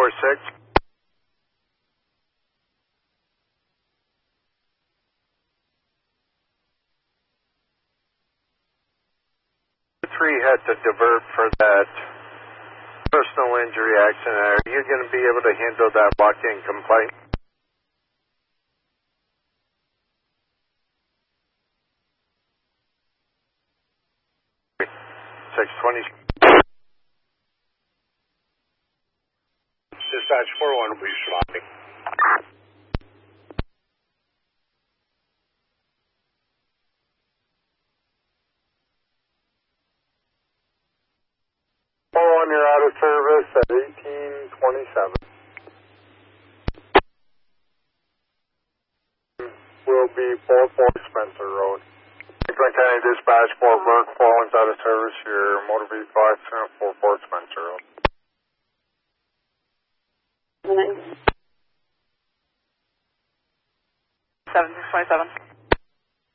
546. Had to divert for that personal injury accident. Are you going to be able to handle that walk-in complaint? Dispatch 41 will be responding. You're out of service at 1827. Will be 44 Spencer Road. Franklin County Dispatch, Fort Burke, 41's out of service. Your motor vehicle accident, 44 Spencer Road. 7627.